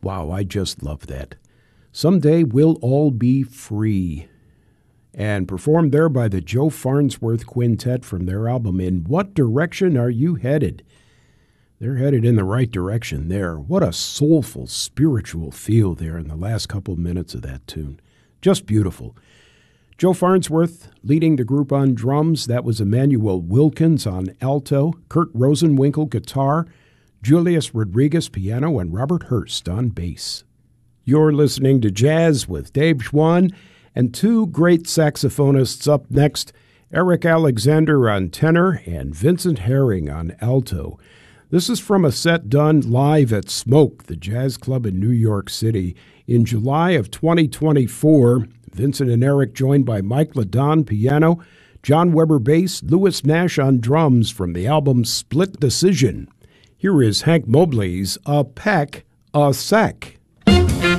Wow, I just love that. Someday We'll All Be Free. And performed there by the Joe Farnsworth Quintet from their album In What Direction Are You Headed? They're headed in the right direction there. What a soulful, spiritual feel there in the last couple minutes of that tune. Just beautiful. Joe Farnsworth leading the group on drums. That was Emmanuel Wilkins on alto, Kurt Rosenwinkel guitar, Julius Rodriguez piano, and Robert Hurst on bass. You're listening to Jazz with Dave Schwann, and two great saxophonists up next, Eric Alexander on tenor and Vincent Herring on alto. This is from a set done live at Smoke, the jazz club in New York City. In July of 2024, Vincent and Eric joined by Mike LaDon piano, John Weber bass, Louis Nash on drums from the album Split Decision. Here is Hank Mobley's A Peck, A Sec.